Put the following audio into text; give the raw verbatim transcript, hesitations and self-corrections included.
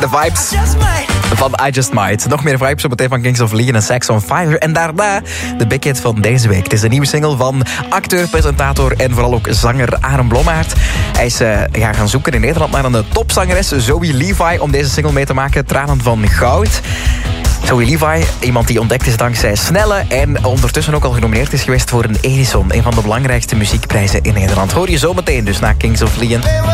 De vibes van I Just Might. Nog meer vibes zometeen van Kings of Leon en Sex on Fire. En daarna de big hit van deze week. Het is een nieuwe single van acteur, presentator en vooral ook zanger Aaron Blommaert. Hij is uh, ja, gaan zoeken in Nederland naar een topzangeres, Zoe Levi, om deze single mee te maken. Tranen van goud. Zoe Levi, iemand die ontdekt is dankzij Snelle en ondertussen ook al genomineerd is geweest voor een Edison, een van de belangrijkste muziekprijzen in Nederland. Hoor je zometeen dus na Kings of Leon.